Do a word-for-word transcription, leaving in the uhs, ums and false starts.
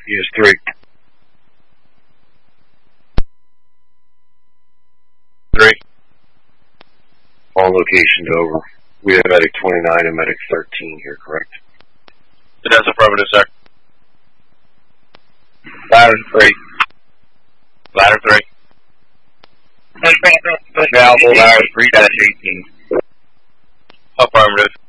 E S three. Three. All locations over. We have medic twenty-nine and medic thirteen here, correct? That's affirmative, sir. Ladder three. Ladder three. Available ladder three dash eighteen. Affirmative.